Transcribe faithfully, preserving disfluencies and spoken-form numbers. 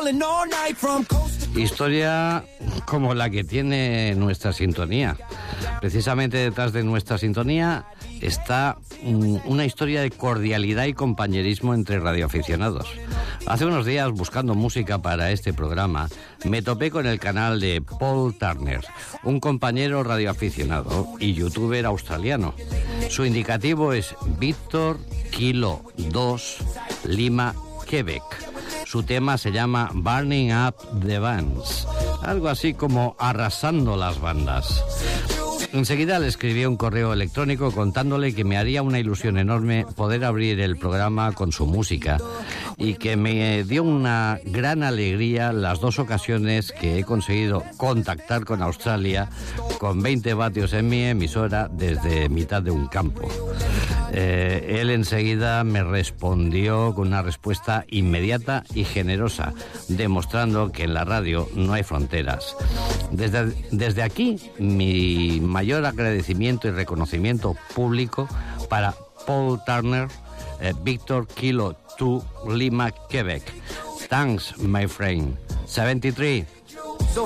Historia como la que tiene nuestra sintonía. Precisamente detrás de nuestra sintonía está una historia de cordialidad y compañerismo entre radioaficionados. Hace unos días, buscando música para este programa, me topé con el canal de Paul Turner, un compañero radioaficionado y youtuber australiano. Su indicativo es Víctor Kilo dos Lima, Quebec. Su tema se llama Burning Up the Bands, algo así como arrasando las bandas. Enseguida le escribí un correo electrónico contándole que me haría una ilusión enorme poder abrir el programa con su música y que me dio una gran alegría las dos ocasiones que he conseguido contactar con Australia con veinte vatios en mi emisora desde mitad de un campo. Eh, él enseguida me respondió con una respuesta inmediata y generosa, demostrando que en la radio no hay fronteras. Desde, desde aquí, mi mayor agradecimiento y reconocimiento público para Paul Turner, eh, Víctor Kilo dos Lima, Quebec. Thanks, my friend. setenta y tres